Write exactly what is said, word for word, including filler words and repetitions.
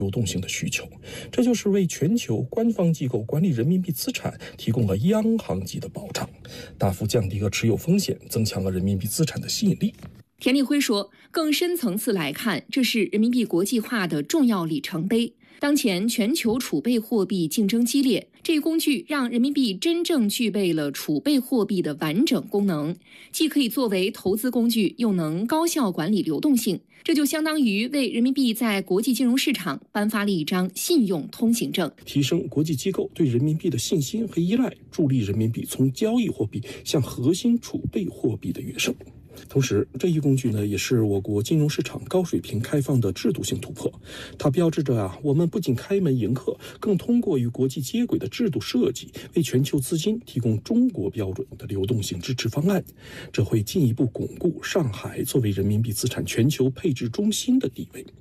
流动性的需求，这就是为全球官方机构管理人民币资产提供了央行级的保障，大幅降低了持有风险，增强了人民币资产的吸引力。 田立辉说，更深层次来看，这是人民币国际化的重要里程碑。当前全球储备货币竞争激烈，这一工具让人民币真正具备了储备货币的完整功能，既可以作为投资工具，又能高效管理流动性。这就相当于为人民币在国际金融市场颁发了一张信用通行证， 提升国际机构对人民币的信心和依赖，助力人民币从交易货币向核心储备货币的跃升。同时，这一工具呢，也是我国金融市场高水平开放的制度性突破。它标志着啊，我们不仅开门迎客，更通过与国际接轨的制度设计，为全球资金提供中国标准的流动性支持方案。这会进一步巩固上海作为人民币资产全球配置中心的地位。